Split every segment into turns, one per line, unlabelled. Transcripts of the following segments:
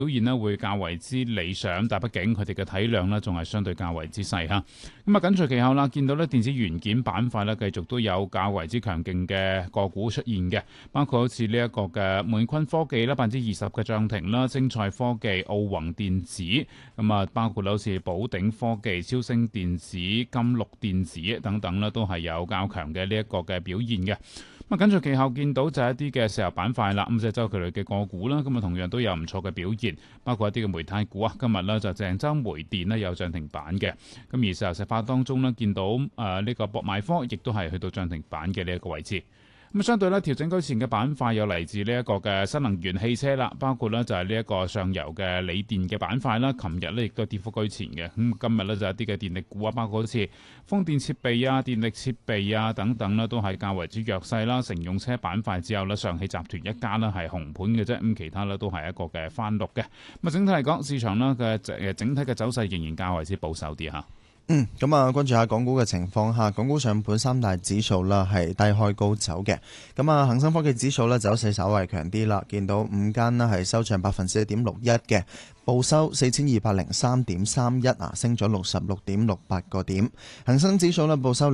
表現呢會較為之理想，但畢竟佢哋嘅體量呢仲係相對較為之細嚇。咁啊，緊隨其後啦，見到呢電子元件板塊呢繼續都有較為之強勁嘅個股出現嘅，包括好似呢一個嘅門坤科技啦，20%嘅漲停啦，精賽科技、奧宏電子，咁啊包括好似寶鼎科技、超星電子、金綠電子等等啦，都係有較強嘅呢一個嘅表現嘅。咁啊，緊隨其後見到就係一啲嘅石油板塊啦，咁即係周期類嘅個股啦，咁啊同樣都有唔錯嘅表現，包括一啲嘅煤炭股啊，今日呢就鄭州煤電呢有漲停板嘅，咁而石油石化當中呢，見到呢個博邁科亦都係去到漲停板嘅呢一個位置。咁相對咧，調整居前嘅板塊有嚟自呢一個嘅新能源汽車啦，包括呢就係呢一個上游嘅鋰電嘅板塊啦。琴日呢亦都跌幅居前嘅，咁今日呢就有一啲嘅電力股啊，包括好似風電設備啊、電力設備啊等等呢都係較為之弱勢啦。乘用車板塊之後呢，上汽集團一家呢係紅盤嘅啫，咁其他呢都係一個嘅翻綠嘅。咁啊，整體嚟講，市場呢嘅整體嘅走勢仍然較為之保守啲嚇。
咁啊，關注下港股嘅情況下，港股上盤三大指數啦係低開高走嘅。咁啊，恒生科技指數呢走勢稍為強啲啦，見到午間呢係收漲1.61%嘅。報收4203.31啊，升咗66.68個點。恒生指數呢報收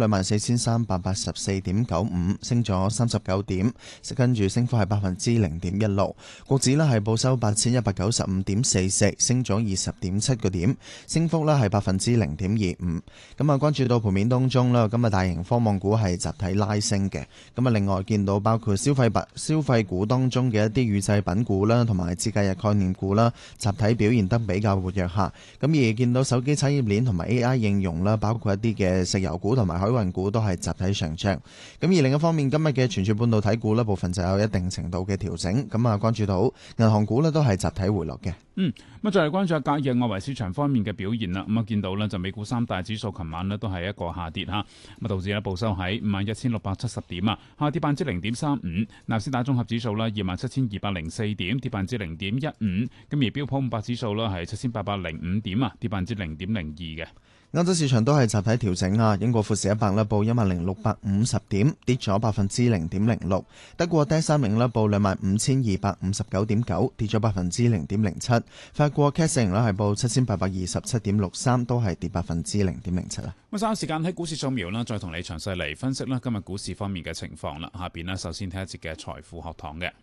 24,384.95，升咗39點，跟住升幅係0.16%。國指呢係報收8195.44，升咗20.7個點，升幅呢係0.25%。咁啊，關注到盤面當中啦，今日大型科網股係集體拉升嘅。咁啊，另外見到包括消費股當中嘅一啲預製品股啦，同埋節假日概念股啦，集體表現得比較活躍下，咁而見到手機產業鏈同埋 AI 應用啦，包括一啲嘅石油股同埋海運股都係集體上漲。咁而另一方面，今日嘅存儲半導體股呢部分就有一定程度嘅調整。咁啊，關注到銀行股呢都係集體回落嘅。
咁再嚟關注下隔夜外圍市場方面嘅表現啦。咁啊，見到呢就美股三大指數琴晚呢都係一個下跌嚇，咁啊導致呢報收喺51,670點啊，下跌0.35%。納斯達綜合指數呢27,204點，跌0.15%。咁而標普500指數呢係7,805點啊，跌0.02%嘅。
歐洲市場都係集體調整啊！英國富時100報10,650點，跌咗0.06%。德國DAX 30報25,259.9，跌咗0.07%。法國 CAC 40係報7,827.63，都係跌0.07%啦。
咁稍後時間喺股市掃描啦，再同你詳細嚟分析啦今日股市方面嘅情況啦。下邊呢，首先睇一節嘅財富學堂嘅。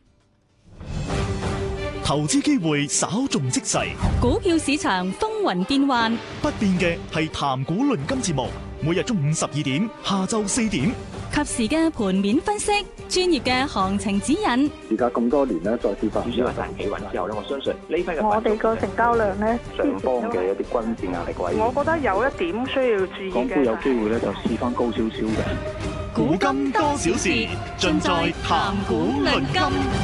投資機會稍縱即逝，
股票市場風雲變幻，
不變嘅係談股論金節目，每日中午12點，下晝4點，
及時嘅盤面分析，專業嘅行情指引。
而家咁多年咧，再跌翻，
主要係大企穩之後咧，我相信呢批嘅
我哋個成交量咧，
上方嘅一啲均線壓力位，
我覺得有一點需要注意嘅。
港股有機會咧就試翻高少少嘅。
古今多少事，盡在談股論金。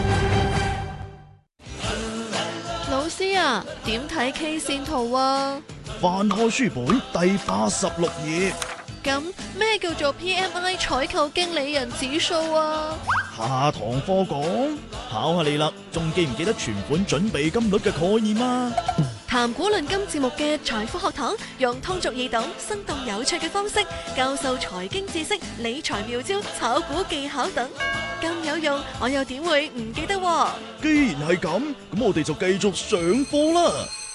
老師啊，點睇 K 線圖啊？
翻開書本第86頁。
咁咩叫做 PMI 採購經理人指數啊？
下堂課講，考下你啦，仲記唔記得存款準備金率嘅概念啊？
談股論金節目嘅財富學堂，用通俗易懂、生動有趣嘅方式教授財經知識、理財妙招、炒股技巧等，咁有用，我又點會唔記得喎？
既然係咁，咁我哋就繼續上課啦。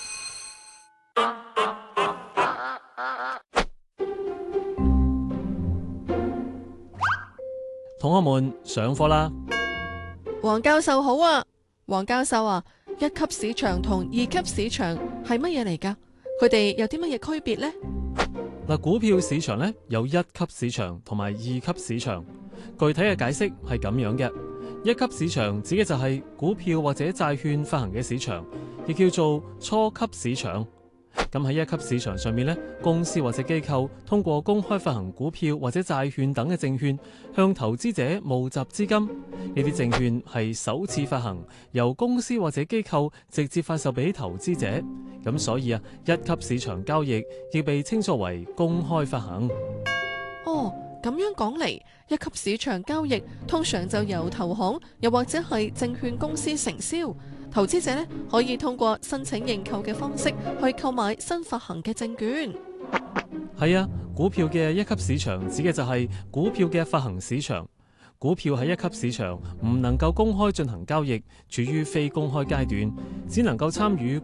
同學們上課啦！
黃教授好啊，黃教授啊，一級市場同二級市場係乜嘢嚟㗎？佢哋有啲乜嘢區別呢？
嗱，股票市場咧有一級市場同埋二級市場，具體嘅解釋係咁樣嘅：一級市場指嘅就係股票或者債券發行嘅市場，亦叫做初級市場。咁喺一級市場上面咧，公司或者機構通過公開發行股票或者債券等嘅證券，向投資者募集資金。呢啲證券係首次發行，由公司或者機構直接發售俾投資者。咁所以啊，一級市場交易亦被稱作為公開發行。
哦，咁樣講嚟，一級市場交易通常就由投行又或者係證券公司承銷。投資者可以通過申請認購嘅方式去購買新發行嘅證券。
係啊，股票嘅一級市場指嘅就係股票嘅發行市場。 股票喺一級市場唔能夠公開進行交易，處於非公開階段，只能夠參與